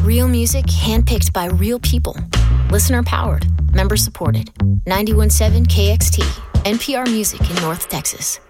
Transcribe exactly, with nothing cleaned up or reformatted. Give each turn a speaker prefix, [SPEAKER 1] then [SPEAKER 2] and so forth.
[SPEAKER 1] Real music handpicked by real people. Listener powered. Member supported. ninety-one point seven K X T. N P R Music in North Texas.